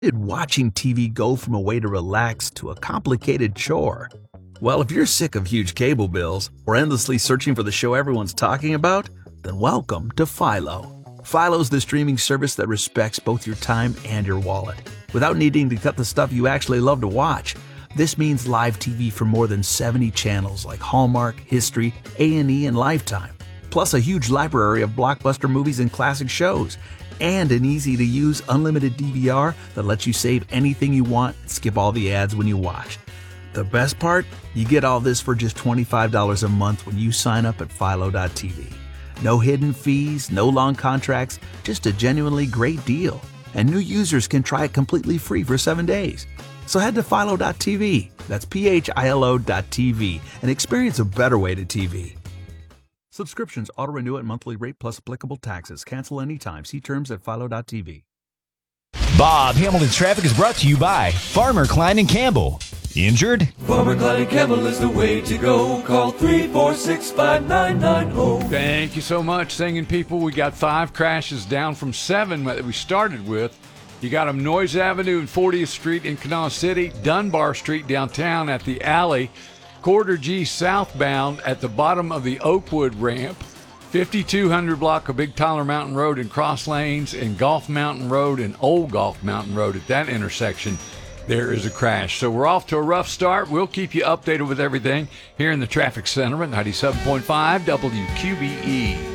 Did watching TV go from a way to relax to a complicated chore? Well, if you're sick of huge cable bills or endlessly searching for the show everyone's talking about, then welcome to Philo. Philo's the streaming service that respects both your time and your wallet, without needing to cut the stuff you actually love to watch. This means live TV for more than 70 channels like Hallmark, History, A&E, and Lifetime, plus a huge library of blockbuster movies and classic shows, and an easy-to-use unlimited DVR that lets you save anything you want and skip all the ads when you watch. The best part? You get all this for just $25 a month when you sign up at Philo.tv. No hidden fees, no long contracts, just a genuinely great deal. And new users can try it completely free for 7 days. So head to Philo.tv, that's PHILO.tv, and experience a better way to TV. Subscriptions auto-renew at monthly rate plus applicable taxes. Cancel anytime. See terms at Philo.tv. Bob Hamilton's Traffic is brought to you by Farmer Klein and Campbell. Injured? Farmer Klein and Campbell is the way to go. Call 346-5990. Thank you so much, singing people. We got 5 crashes down from 7 that we started with. You got them Noyes Avenue and 40th Street in Kanawha City, Dunbar Street downtown at the alley, Quarter G southbound at the bottom of the Oakwood ramp, 5200 block of Big Tyler Mountain Road and Cross Lanes, and Golf Mountain Road and Old Golf Mountain Road. At that intersection, there is a crash. So we're off to a rough start. We'll keep you updated with everything here in the Traffic Center at 97.5 WQBE.